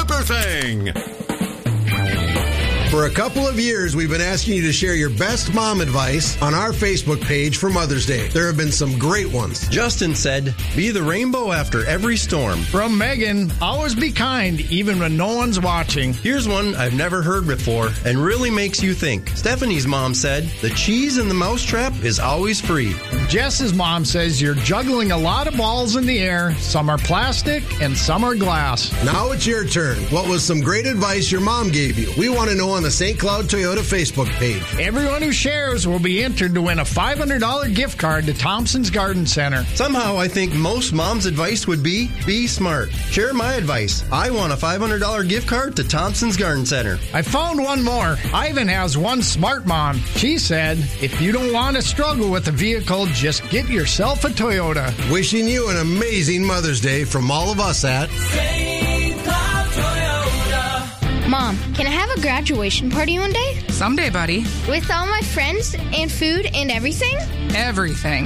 Super Thing. For a couple of years, we've been asking you to share your best mom advice on our Facebook page for Mother's Day. There have been some great ones. Justin said, be the rainbow after every storm. From Megan, always be kind, even when no one's watching. Here's one I've never heard before and really makes you think. Stephanie's mom said, the cheese in the mousetrap is always free. Jess's mom says you're juggling a lot of balls in the air. Some are plastic and some are glass. Now it's your turn. What was some great advice your mom gave you? We want to know on the St. Cloud Toyota Facebook page. Everyone who shares will be entered to win a $500 gift card to Thompson's Garden Center. Somehow I think most mom's advice would be smart. Share my advice. I want a $500 gift card to Thompson's Garden Center. I found one more. Ivan has one smart mom. She said, if you don't want to struggle with a vehicle, just get yourself a Toyota. Wishing you an amazing Mother's Day from all of us at St. Cloud Toyota. Mom, can I have a graduation party one day? Someday, buddy. With all my friends and food and everything? Everything.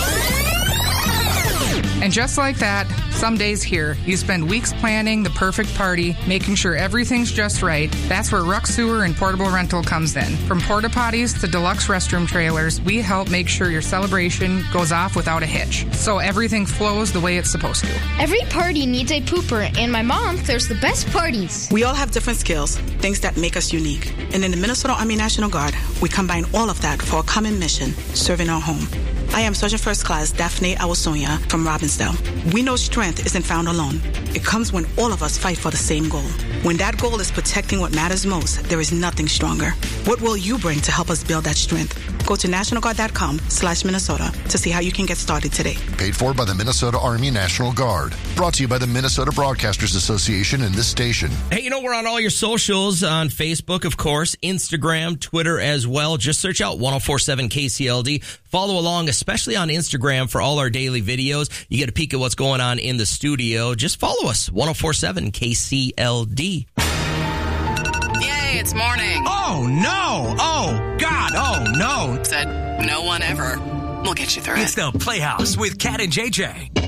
And just like that, someday's here. You spend weeks planning the perfect party, making sure everything's just right. That's where Ruck Sewer and Portable Rental comes in. From porta potties to deluxe restroom trailers, we help make sure your celebration goes off without a hitch, so everything flows the way it's supposed to. Every party needs a pooper, and my mom throws the best parties. We all have different skills, things that make us unique. And in the Minnesota Army National Guard, we combine all of that for a common mission, serving our home. I am Sergeant First Class Daphne Awasonia from Robbinsdale. We know strength isn't found alone. It comes when all of us fight for the same goal. When that goal is protecting what matters most, there is nothing stronger. What will you bring to help us build that strength? Go to nationalguard.com/Minnesota to see how you can get started today. Paid for by the Minnesota Army National Guard. Brought to you by the Minnesota Broadcasters Association and this station. Hey, we're on all your socials on Facebook, of course, Instagram, Twitter as well. Just search out 1047 KCLD. Follow along, especially on Instagram, for all our daily videos. You get a peek at what's going on in the studio. Just follow us, 1047 KCLD. Yay, it's morning. Oh, no. Oh, God. Oh, no. Said no one ever. We'll get you through it. It's the Playhouse with Kat and JJ.